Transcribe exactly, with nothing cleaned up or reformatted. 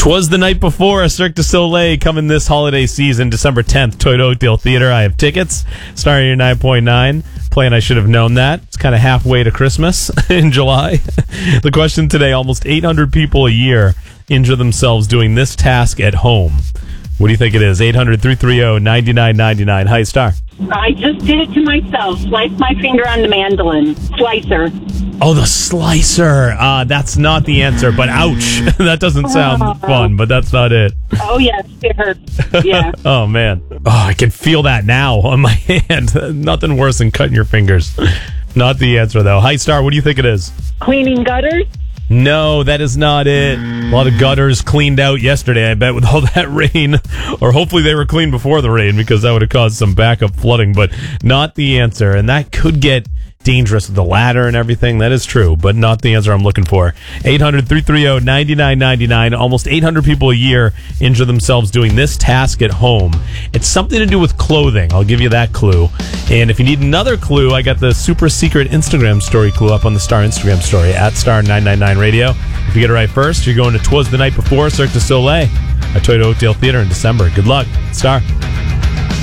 'Twas the night before, Cirque du Soleil coming this holiday season, December tenth, Toyota Oakdale Theater. I have tickets. Starting at nine point nine. Playing I Should Have Known That. It's kind of halfway to Christmas in July. The question today, almost eight hundred people a year injure themselves doing this task at home. What do you think it is? eight hundred, three three zero, nine nine nine nine. Hi, Star. I just did it to myself. Sliced my finger on the mandolin. Slicer. Oh, the slicer. Uh, that's not the answer, but ouch. That doesn't sound fun, but that's not it. Oh, yes. It hurts. Yeah. Oh, man. Oh, I can feel that now on my hand. Nothing worse than cutting your fingers. Not the answer, though. Hi, Star. What do you think it is? Cleaning gutters. No, that is not it. A lot of gutters cleaned out yesterday, I bet, with all that rain. Or hopefully they were cleaned before the rain, because that would have caused some backup flooding. But not the answer. And that could get dangerous with the ladder and everything. That is true, but not the answer I'm looking for. eight hundred, three three zero, nine nine nine nine. Almost eight hundred people a year injure themselves doing this task at home. It's something to do with clothing. I'll give you that clue. And if you need another clue, I got the super secret Instagram story clue up on the Star Instagram story, at Star nine nine nine Radio. If you get it right first, you're going to 'Twas the Night Before, Cirque du Soleil at Toyota Oakdale Theater in December. Good luck, Star.